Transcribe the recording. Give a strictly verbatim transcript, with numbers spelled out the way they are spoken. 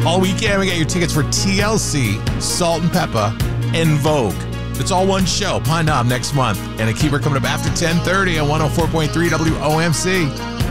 All weekend, we got your tickets for T L C, Salt and Peppa, and Vogue. It's all one show, Pine Knob, next month. And a keeper coming up after ten thirty on one oh four point three W O M C.